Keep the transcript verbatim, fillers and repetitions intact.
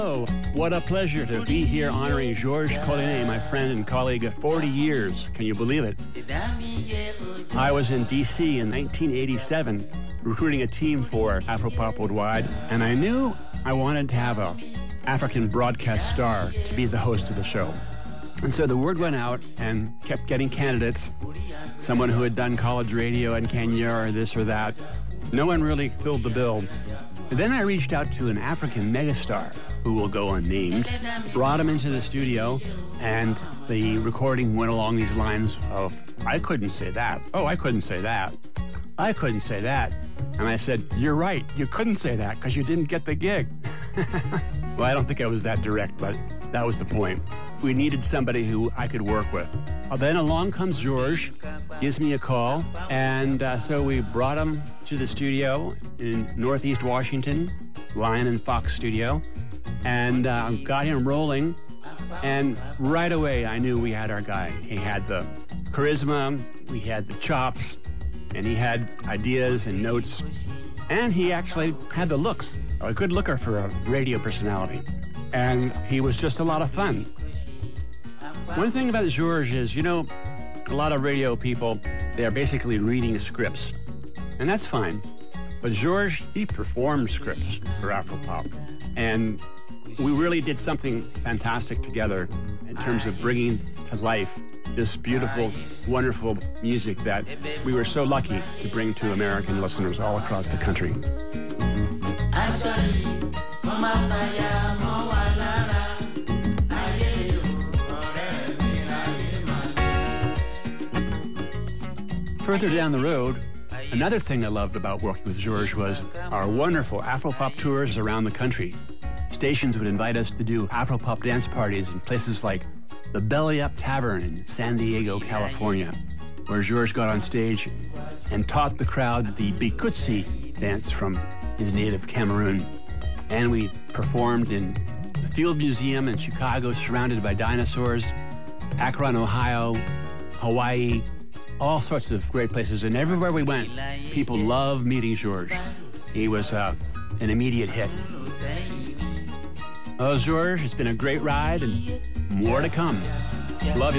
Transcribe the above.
Oh, what a pleasure to be here honoring Georges Collinet, my friend and colleague of forty years. Can you believe it? I was in D C in nineteen eighty-seven recruiting a team for Afropop Worldwide, and I knew I wanted to have a African broadcast star to be the host of the show. And so the word went out and kept getting candidates, someone who had done college radio in Kenya or this or that. No one really filled the bill. And then I reached out to an African megastar who will go unnamed, brought him into the studio, and the recording went along these lines of, I couldn't say that. Oh, I couldn't say that. I couldn't say that. And I said, you're right, you couldn't say that because you didn't get the gig. Well, I don't think I was that direct, but that was the point. We needed somebody who I could work with. Well, then along comes Georges, gives me a call, and uh, so we brought him to the studio in Northeast Washington, Lion and Fox studio, and uh, got him rolling, and right away I knew we had our guy. He had the charisma, we had the chops, and he had ideas and notes, and he actually had the looks, a good looker for a radio personality, and he was just a lot of fun. One thing about Georges is, you know, a lot of radio people, they are basically reading scripts, and that's fine. But Georges, he performed scripts for Afropop, and we really did something fantastic together in terms of bringing to life this beautiful, wonderful music that we were so lucky to bring to American listeners all across the country. Further down the road, another thing I loved about working with Georges was our wonderful Afropop tours around the country. Stations would invite us to do Afropop dance parties in places like the Belly Up Tavern in San Diego, California, where Georges got on stage and taught the crowd the Bikutsi dance from his native Cameroon. And we performed in the Field Museum in Chicago, surrounded by dinosaurs, Akron, Ohio, Hawaii, all sorts of great places. And everywhere we went, people loved meeting Georges. He was uh, an immediate hit. Well, Georges, it's been a great ride and more to come. Love you.